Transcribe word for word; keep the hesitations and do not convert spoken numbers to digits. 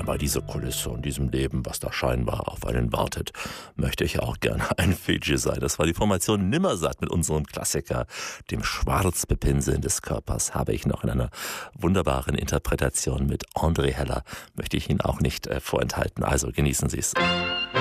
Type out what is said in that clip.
bei dieser Kulisse und diesem Leben, was da scheinbar auf einen wartet, möchte ich auch gerne ein Fiji sein. Das war die Formation Nimmersatt mit unserem Klassiker, dem Schwarzbepinseln des Körpers, habe ich noch in einer wunderbaren Interpretation mit André Heller, möchte ich Ihnen auch nicht äh, vorenthalten. Also genießen Sie es.